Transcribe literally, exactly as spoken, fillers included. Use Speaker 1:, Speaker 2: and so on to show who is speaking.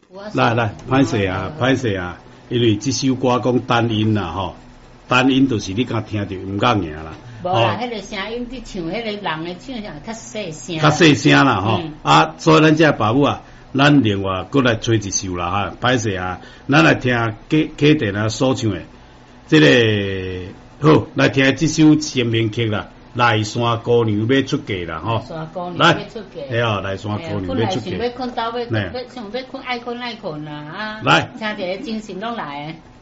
Speaker 1: 来来，歹势啊，歹势啊，因为这首歌讲单音啦吼，单音就是你敢听着唔敢赢啦。
Speaker 2: 无啦，迄个声音伫唱，迄个人的唱上较细声。
Speaker 1: 较细声啦吼，啊，所以咱这爸母啊，咱另外搁来吹一首啦哈，歹势啊，咱来听客客店啊所唱的，这个好来听这首成名曲啦。来山姑娘要出嫁啦吼！
Speaker 2: 山姑娘要出嫁，
Speaker 1: 哎哦，来山姑娘要出嫁。
Speaker 2: 想要困到要要想要困爱困爱困啦啊！
Speaker 1: 来，
Speaker 2: 听着精神拢来。